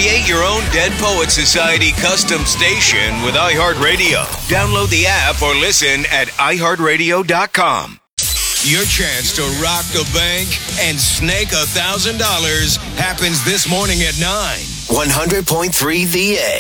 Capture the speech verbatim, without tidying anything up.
Create your own Dead Poets Society custom station with iHeartRadio. Download the app or listen at i heart radio dot com. Your chance to rock the bank and snake a thousand dollars happens this morning at nine. one hundred point three The Edge.